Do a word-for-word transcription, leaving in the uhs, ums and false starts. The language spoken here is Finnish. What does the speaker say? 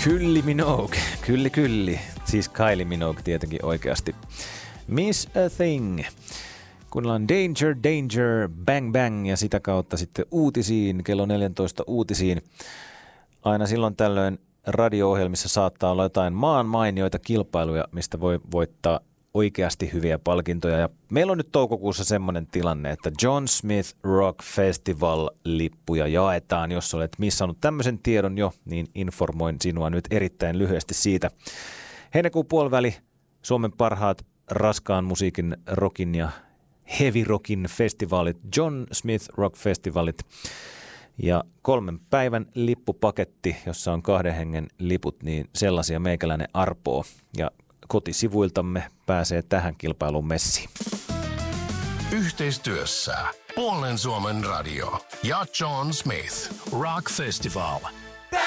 Kylli Minogue, kylli kylli, siis Kylie Minogue tietenkin oikeasti. Miss a Thing. Kuunnellaan Danger, Danger, Bang Bang ja sitä kautta sitten uutisiin, kello neljätoista uutisiin. Aina silloin tällöin radio-ohjelmissa saattaa olla jotain maan mainioita kilpailuja, mistä voi voittaa oikeasti hyviä palkintoja. Ja meillä on nyt toukokuussa semmoinen tilanne, että John Smith Rock Festival-lippuja jaetaan. Jos olet missannut tämmöisen tiedon jo, niin informoin sinua nyt erittäin lyhyesti siitä. Heinäkuun puoliväli Suomen parhaat raskaan musiikin, rockin ja heavy rockin festivaalit, John Smith Rock Festivalit. Ja kolmen päivän lippupaketti, jossa on kahden hengen liput, niin sellaisia meikäläinen arpoo. Ja kotisivuiltamme pääsee tähän kilpailuun messiin. Yhteistyössä Puolen Suomen radio ja John Smith Rock Festival.